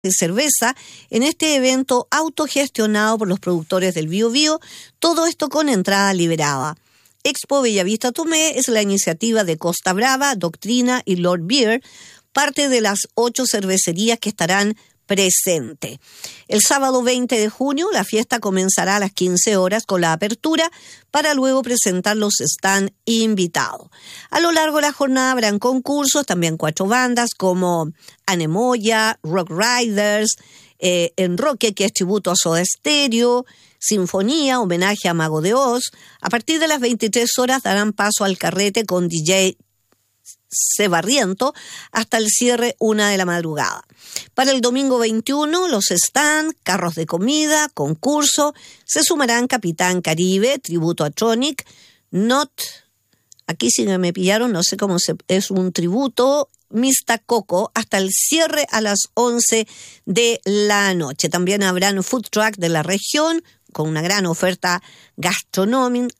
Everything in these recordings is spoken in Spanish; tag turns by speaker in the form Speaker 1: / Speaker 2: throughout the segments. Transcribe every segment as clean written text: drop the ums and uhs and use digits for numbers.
Speaker 1: de cerveza en este evento autogestionado por los productores del Biobío, todo esto con entrada liberada. Expo Bellavista Tomé es la iniciativa de Costa Brava, Doctrina y Lord Beer, parte de las 8 cervecerías que estarán presentes. El sábado 20 de junio la fiesta comenzará a las 15 horas con la apertura para luego presentar los stands invitados. A lo largo de la jornada habrán concursos, también 4 bandas como Anemoya, Rock Riders, Enroque, que es tributo a Soda Stereo, Sinfonía, homenaje a Mago de Oz. A partir de las 23 horas darán paso al carrete con DJ Cebarriento hasta el cierre 1 de la madrugada. Para el domingo 21, los stands, carros de comida, concurso, se sumarán Capitán Caribe, tributo a Tronic, Not, aquí sí me pillaron, no sé cómo es un tributo, Mista Coco, hasta el cierre a las 11 de la noche. También habrán food truck de la región, con una gran oferta gastronómica,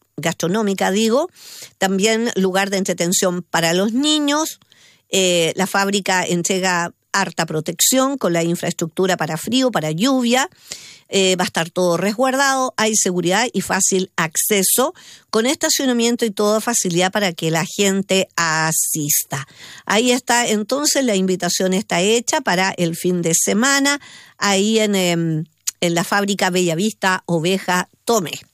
Speaker 1: también lugar de entretención para los niños. La fábrica entrega harta protección con la infraestructura para frío, para lluvia. Va a estar todo resguardado, hay seguridad y fácil acceso, con estacionamiento y toda facilidad para que la gente asista. Ahí está, entonces la invitación está hecha para el fin de semana, ahí en la fábrica Bellavista Oveja Tomé.